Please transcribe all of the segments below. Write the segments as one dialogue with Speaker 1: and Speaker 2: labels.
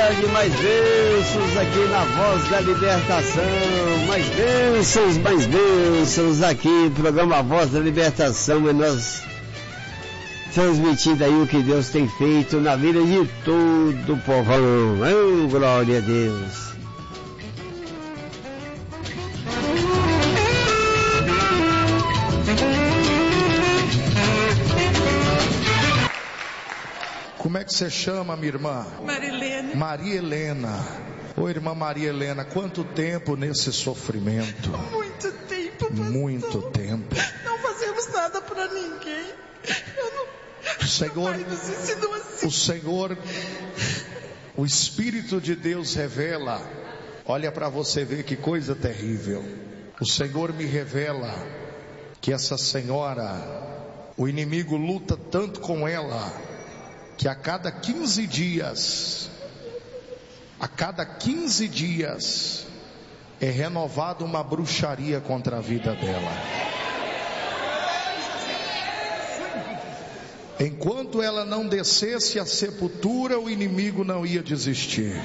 Speaker 1: tarde, mais bênçãos aqui na Voz da Libertação, mais bênçãos aqui, programa Voz da Libertação, e nós transmitindo aí o que Deus tem feito na vida de todo o povão. Oh, glória a Deus.
Speaker 2: Como é que você chama, minha irmã?
Speaker 3: Marilene.
Speaker 2: Maria Helena. Ô, irmã Maria Helena, quanto tempo nesse sofrimento?
Speaker 3: Muito tempo, pastor.
Speaker 2: Muito tempo.
Speaker 3: Não fazemos nada para ninguém.
Speaker 2: O Senhor, o Espírito de Deus revela. Olha para você ver que coisa terrível. O Senhor me revela que essa senhora, o inimigo luta tanto com ela, que a cada 15 dias é renovada uma bruxaria contra a vida dela. Enquanto ela não descesse à sepultura, o inimigo não ia desistir.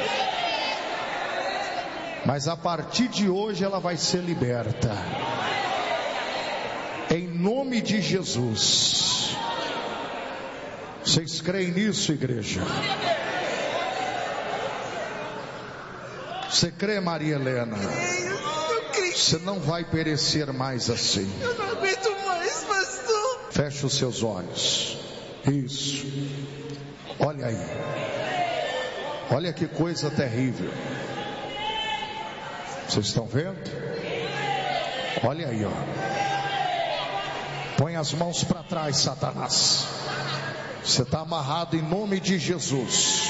Speaker 2: Mas a partir de hoje ela vai ser liberta. Em nome de Jesus. Vocês creem nisso, igreja? Você crê, Maria Helena?
Speaker 3: Eu creio.
Speaker 2: Você não vai perecer mais assim.
Speaker 3: Eu não aguento mais, pastor.
Speaker 2: Feche os seus olhos. Isso. Olha aí. Olha que coisa terrível. Vocês estão vendo? Olha aí, ó. Põe as mãos para trás, Satanás. Você está amarrado em nome de Jesus.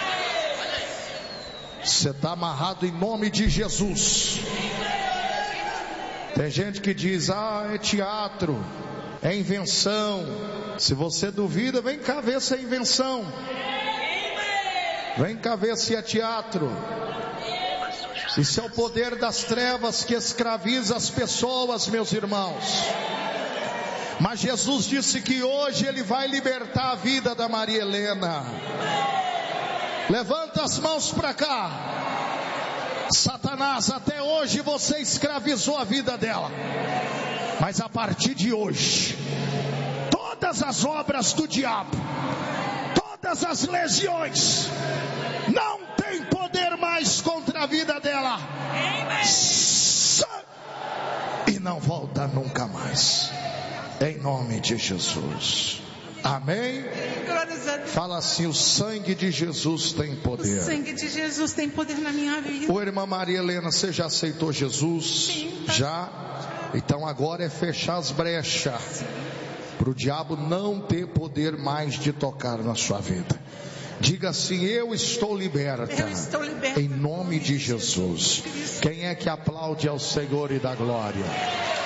Speaker 2: Você está amarrado em nome de Jesus. Tem gente que diz: ah, é teatro, é invenção. Se você duvida, vem cá ver se é invenção. Vem cá ver se é teatro. Isso é o poder das trevas que escraviza as pessoas, meus irmãos. Mas Jesus disse que hoje Ele vai libertar a vida da Maria Helena. Levanta as mãos para cá. Satanás, até hoje você escravizou a vida dela. Mas a partir de hoje, todas as obras do diabo, todas as legiões, não tem poder mais contra a vida dela. E não volta nunca mais. Em nome de Jesus. Amém? Fala assim: o sangue de Jesus tem poder.
Speaker 3: O sangue de Jesus tem poder na minha vida.
Speaker 2: Ô, irmã Maria Helena, você já aceitou Jesus?
Speaker 3: Sim.
Speaker 2: Já? Então agora é fechar as brechas para o diabo não ter poder mais de tocar na sua vida. Diga assim: eu estou liberta.
Speaker 3: Eu estou liberta.
Speaker 2: Em nome de Jesus. Quem é que aplaude ao Senhor e dá glória?